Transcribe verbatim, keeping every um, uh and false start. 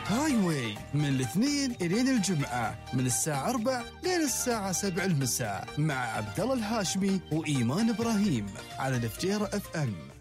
هاي واي من الاثنين إلين الجمعة من الساعة أربع لين الساعة سبع المساء مع عبد الله الهاشمي وإيمان إبراهيم على الفجيرة اف ام.